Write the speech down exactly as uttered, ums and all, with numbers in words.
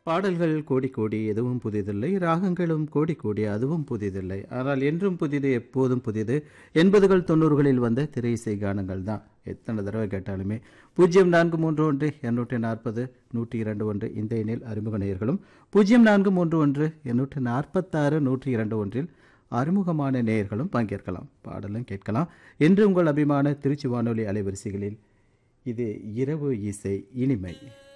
பாடல்கள் கோடி கோடி எதுவும் புதிதில்லை, ராகங்களும் கோடி கோடி அதுவும் புதிதில்லை. ஆனால் என்றும் புதிது, எப்போதும் புதிது. எண்பதுகள் தொண்ணூறுகளில் வந்த திரை இசை கானங்கள் தான் எத்தனை தடவை கேட்டாலுமே. பூஜ்ஜியம் நான்கு மூன்று ஒன்று இருநூற்றி நாற்பது நூற்றி இரண்டு ஒன்று இந்த எண்ணில் அறிமுக நேயர்களும், பூஜ்ஜியம் நான்கு மூன்று ஒன்று இருநூற்றி நாற்பத்தாறு நூற்றி இரண்டு ஒன்றில் அறிமுகமான நேயர்களும் பங்கேற்கலாம், பாடலும் கேட்கலாம். என்று உங்கள் அபிமான திருச்சி வானொலி அலைவரிசைகளில் இது இரவு இசை இனிமை.